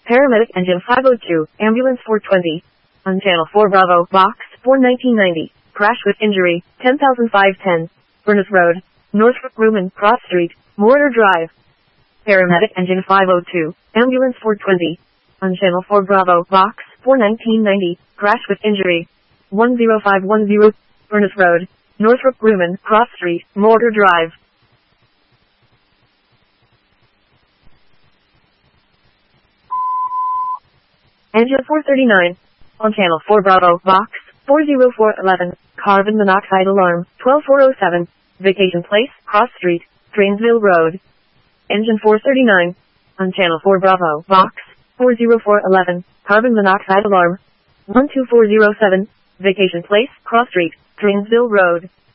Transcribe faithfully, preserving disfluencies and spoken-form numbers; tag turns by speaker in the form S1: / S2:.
S1: Paramedic engine five oh two, ambulance four twenty. On channel four Bravo, box four nineteen ninety. Crash with injury, ten thousand five ten. Furnace Road, Northrop Grumman, Cross Street, Mortar Drive. Paramedic engine five oh two, ambulance four twenty. On channel four Bravo, box four nineteen ninety. Crash with injury, one zero five one zero. Furnace Road, Northrop Grumman, Cross Street, Mortar Drive. Engine four thirty-nine. On channel four Bravo, box four zero four eleven. Carbon monoxide alarm, twelve four oh seven. Vacation place, Cross Street, Trainsville Road. Engine four thirty-nine. On channel four Bravo, box four zero four eleven. Carbon monoxide alarm, one two four oh seven. Vacation place, Cross Street, Trainsville Road.